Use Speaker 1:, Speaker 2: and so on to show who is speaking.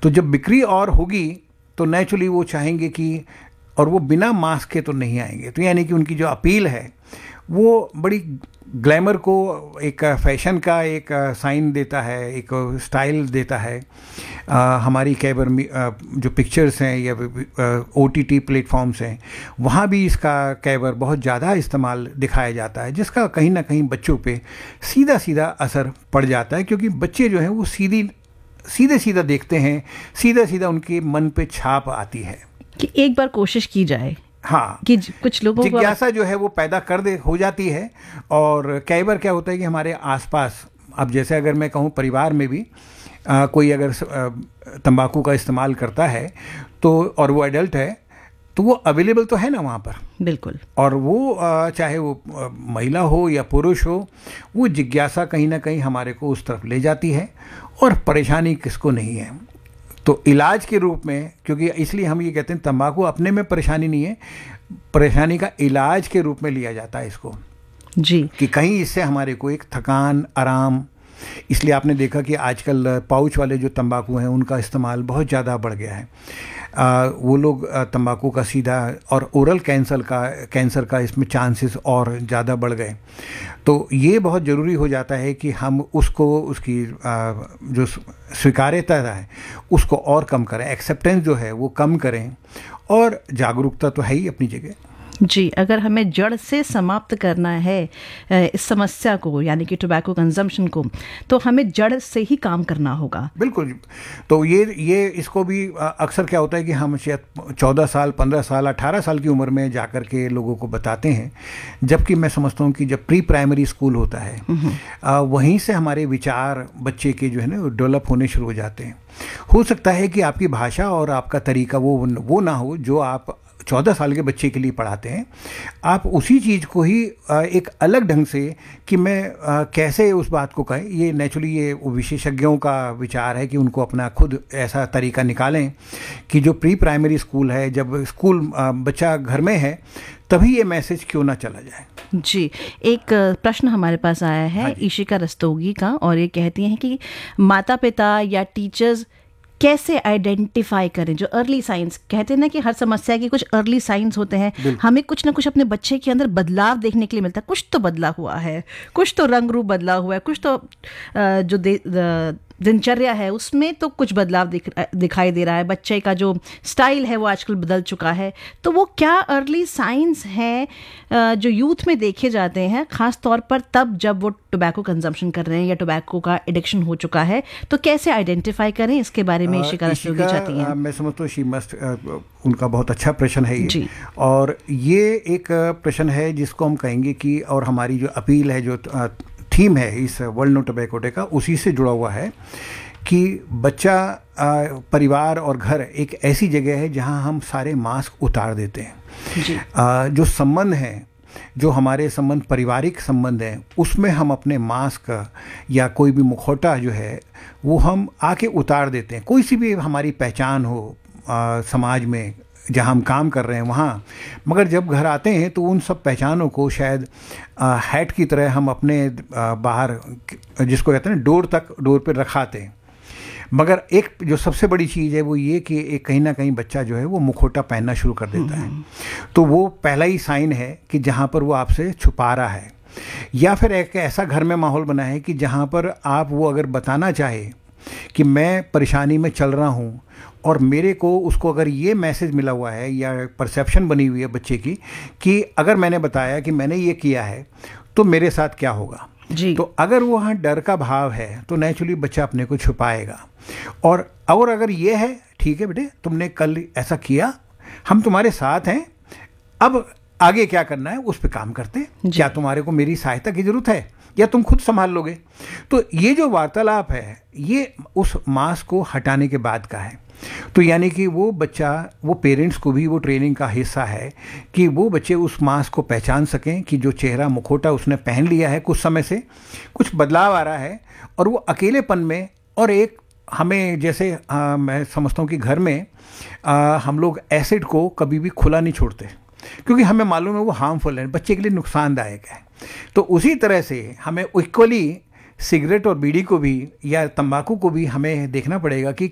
Speaker 1: तो जब बिक्री और होगी तो नेचुरली वो चाहेंगे कि, और वो बिना मास्क के तो नहीं आएंगे। तो यानी कि उनकी जो अपील है वो बड़ी ग्लैमर को एक फैशन का एक साइन देता है, एक स्टाइल देता है। हमारी कैबर जो पिक्चर्स हैं या OTT प्लेटफॉर्म्स हैं वहाँ भी इसका कैबर बहुत ज़्यादा इस्तेमाल दिखाया जाता है, जिसका कहीं ना कहीं बच्चों पे सीधा सीधा असर पड़ जाता है, क्योंकि बच्चे जो हैं वो सीधे सीधा देखते हैं, सीधा सीधा उनके मन पे छाप आती है
Speaker 2: कि एक बार कोशिश की जाए।
Speaker 1: हाँ,
Speaker 2: कि कुछ लोगों को
Speaker 1: जिज्ञासा जो है वो पैदा हो जाती है। और कई बार क्या होता है कि हमारे आसपास, अब जैसे अगर मैं कहूँ परिवार में भी कोई अगर तंबाकू का इस्तेमाल करता है तो, और वो एडल्ट है, तो वो अवेलेबल तो है ना वहाँ पर,
Speaker 2: बिल्कुल।
Speaker 1: और वो चाहे वो महिला हो या पुरुष हो, वो जिज्ञासा कहीं ना कहीं हमारे को उस तरफ ले जाती है। और परेशानी किसको नहीं है, तो इलाज के रूप में, क्योंकि इसलिए हम ये कहते हैं तंबाकू अपने में परेशानी नहीं है, परेशानी का इलाज के रूप में लिया जाता है इसको
Speaker 2: जी, कि
Speaker 1: कहीं इससे हमारे को एक थकान, आराम। इसलिए आपने देखा कि आजकल पाउच वाले जो तंबाकू हैं उनका इस्तेमाल बहुत ज़्यादा बढ़ गया है। वो लोग तंबाकू का सीधा, और ओरल कैंसर का इसमें चांसेस और ज़्यादा बढ़ गए। तो ये बहुत ज़रूरी हो जाता है कि हम उसकी जो स्वीकार्यता है उसको और कम करें, एक्सेप्टेंस जो है वो कम करें, और जागरूकता तो है ही अपनी जगह।
Speaker 2: जी, अगर हमें जड़ से समाप्त करना है इस समस्या को, यानी कि टोबैको कंजम्पशन को, तो हमें जड़ से ही काम करना होगा।
Speaker 1: बिल्कुल। तो ये इसको भी अक्सर क्या होता है कि हम शायद 14 साल, 15 साल, 18 साल की उम्र में जाकर के लोगों को बताते हैं, जबकि मैं समझता हूँ कि जब प्री प्राइमरी स्कूल होता है वहीं से हमारे विचार बच्चे के जो है ना डेवलप होने शुरू हो जाते हैं। हो सकता है कि आपकी भाषा और आपका तरीका वो ना हो जो आप 14 साल के बच्चे के लिए पढ़ाते हैं। आप उसी चीज़ को ही एक अलग ढंग से, कि मैं कैसे उस बात को कहें, ये नेचुरली ये विशेषज्ञों का विचार है कि उनको अपना खुद ऐसा तरीका निकालें कि जो प्री प्राइमरी स्कूल है, जब स्कूल बच्चा घर में है तभी ये मैसेज क्यों ना चला जाए।
Speaker 2: जी, एक प्रश्न हमारे पास आया है ईशिका रस्तोगी का, और ये कहती हैं कि माता पिता या टीचर्स कैसे आइडेंटिफाई करें जो अर्ली साइंस, कहते हैं ना कि हर समस्या के कुछ अर्ली साइंस होते हैं, हमें कुछ ना कुछ अपने बच्चे के अंदर बदलाव देखने के लिए मिलता है। कुछ तो बदला हुआ है, कुछ तो रंग रूप बदला हुआ है, कुछ तो जो दिनचर्या है उसमें तो कुछ बदलाव दिखाई दे रहा है, बच्चे का जो स्टाइल है वो आजकल बदल चुका है। तो वो क्या अर्ली साइंस हैं जो यूथ में देखे जाते हैं, ख़ास तौर पर तब जब वो टोबैको कंजम्पशन कर रहे हैं या टोबैको का एडिक्शन हो चुका है, तो कैसे आइडेंटिफाई करें, इसके बारे में ईशिका रस्तोगी चाहती हैं।
Speaker 1: मैं समझता हूँ उनका बहुत अच्छा प्रश्न है ये, और ये एक प्रश्न है जिसको हम कहेंगे कि, और हमारी जो अपील है, जो थीम है इस वर्ल्ड नो टोबैको डे का, उसी से जुड़ा हुआ है कि बच्चा, परिवार और घर एक ऐसी जगह है जहां हम सारे मास्क उतार देते हैं जी। जो संबंध हैं, जो हमारे संबंध, पारिवारिक संबंध हैं, उसमें हम अपने मास्क या कोई भी मुखौटा जो है वो हम आके उतार देते हैं। कोई सी भी हमारी पहचान हो समाज में, जहाँ हम काम कर रहे हैं वहाँ, मगर जब घर आते हैं तो उन सब पहचानों को शायद हैट की तरह हम अपने बाहर, जिसको कहते हैं डोर पे रखाते हैं। मगर एक जो सबसे बड़ी चीज़ है वो ये कि एक कहीं ना कहीं बच्चा जो है वो मुखौटा पहनना शुरू कर देता है, तो वो पहला ही साइन है कि जहाँ पर वो आपसे छुपा रहा है, या फिर एक ऐसा घर में माहौल बना है कि जहाँ पर आप वो अगर बताना चाहे कि मैं परेशानी में चल रहा हूँ, और मेरे को उसको अगर ये मैसेज मिला हुआ है या परसेप्शन बनी हुई है बच्चे की कि अगर मैंने बताया कि मैंने ये किया है तो मेरे साथ क्या होगा जी। तो अगर वहाँ डर का भाव है तो नेचुरली बच्चा अपने को छुपाएगा। और अगर ये है, ठीक है बेटे तुमने कल ऐसा किया, हम तुम्हारे साथ हैं, अब आगे क्या करना है उस पर काम करते हैं, क्या तुम्हारे को मेरी सहायता की जरूरत है या तुम खुद संभाल लोगे। तो ये जो वार्तालाप है ये उस मास्क को हटाने के बाद का है। तो यानी कि वो बच्चा, वो पेरेंट्स को भी वो ट्रेनिंग का हिस्सा है कि वो बच्चे उस मास्क को पहचान सकें कि जो चेहरा, मुखौटा उसने पहन लिया है, कुछ समय से कुछ बदलाव आ रहा है, और वो अकेलेपन में, और एक हमें जैसे मैं समझता हूँ कि घर में हम लोग एसिड को कभी भी खुला नहीं छोड़ते, क्योंकि हमें मालूम है वो हार्मफुल है, बच्चे के लिए नुकसानदायक है। तो उसी तरह से हमें इक्वली सिगरेट और बीड़ी को भी या तंबाकू को भी हमें देखना पड़ेगा कि